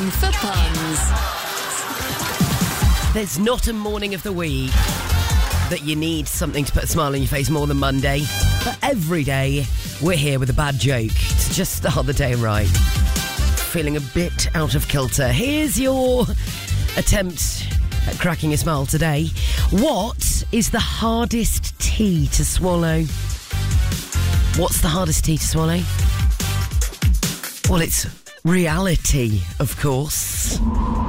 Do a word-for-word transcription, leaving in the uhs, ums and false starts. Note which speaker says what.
Speaker 1: for puns.
Speaker 2: There's not a morning of the week that you need something to put a smile on your face more than Monday. But every day, we're here with a bad joke to just start the day right. Feeling a bit out of kilter. Here's your attempt at cracking a smile today. What is the hardest tea to swallow? What's the hardest tea to swallow? Well, it's reality, of course.